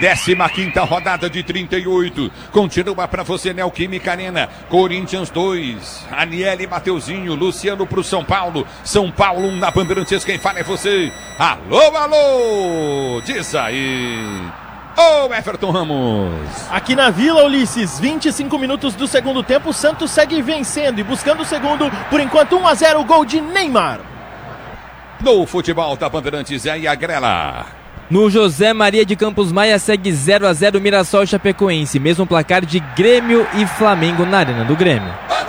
15ª rodada de 38. Continua para você, Neoquímica Arena. Corinthians 2. Aniele, Mateuzinho, Luciano pro São Paulo. São Paulo 1 na Bandeirantes. Quem fala é você. Alô, alô. Diz aí. Ô, Everton Ramos. Aqui na Vila, Ulisses, 25 minutos do segundo tempo. O Santos segue vencendo e buscando o segundo. Por enquanto, 1-0, o gol de Neymar. No futebol da Bandeirantes, é a Grela. No José Maria de Campos Maia segue 0-0 Mirassol e Chapecoense. Mesmo placar de Grêmio e Flamengo na Arena do Grêmio.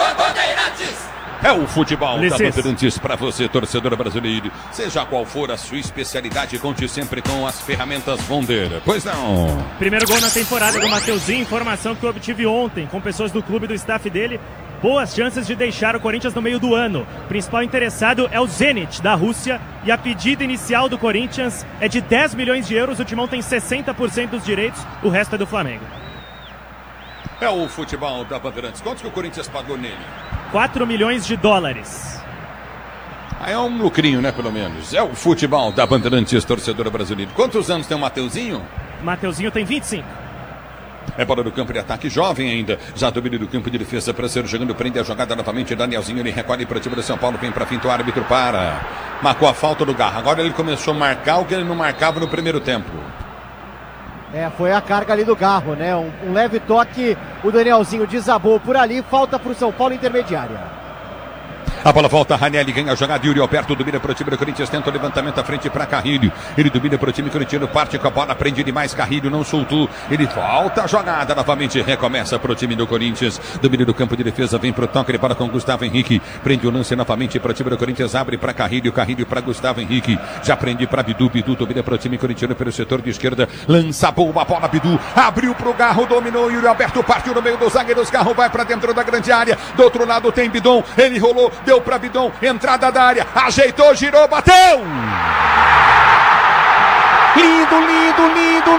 É o futebol da Bandeirantes para você, torcedor brasileiro. Seja qual for a sua especialidade, conte sempre com as ferramentas Vonder. Pois não. Primeiro gol na temporada do Mateuzinho. Informação que eu obtive ontem com pessoas do clube e do staff dele. Boas chances de deixar o Corinthians no meio do ano. O principal interessado é o Zenit, da Rússia. E a pedida inicial do Corinthians é de 10 milhões de euros. O Timão tem 60% dos direitos, o resto é do Flamengo. É o futebol da Bandeirantes. Quanto que o Corinthians pagou nele? 4 milhões de dólares. É um lucrinho, né, pelo menos. É o futebol da Bandeirantes, torcedora brasileira. Quantos anos tem o Mateuzinho? Mateuzinho tem 25. É bola do campo de ataque, jovem ainda. Já domínio do campo de defesa para ser jogando, prende a jogada novamente. Danielzinho, ele recolhe para o time do São Paulo, vem para finto, o árbitro para. Marcou a falta do Garra. Agora ele começou a marcar o que ele não marcava no primeiro tempo. Foi a carga ali do Garro, né? Um leve toque, o Danielzinho desabou por ali, falta para o São Paulo intermediária. A bola volta, Ranieri ganha a jogada, Yuri Alberto domina para o time do Corinthians, tenta o levantamento à frente para Carrilho. Ele domina para o time corintiano, parte com a bola, prende demais, Carrilho não soltou. Ele volta a jogada, novamente recomeça para o time do Corinthians. Domínio do campo de defesa, vem para o toque, ele para com Gustavo Henrique. Prende o lance novamente para o time do Corinthians, abre para Carrilho, Carrilho para Gustavo Henrique. Já prende para Bidu, Bidu domina para o time corintiano pelo setor de esquerda. Lança boa bola, Bidu, abriu para o Garro, dominou, Yuri Alberto partiu no meio dos zagueiros, Garro vai para dentro da grande área. Do outro lado tem Bidon, ele rolou, deu para Bidon, entrada da área, ajeitou, girou, bateu! Lindo, lindo, lindo,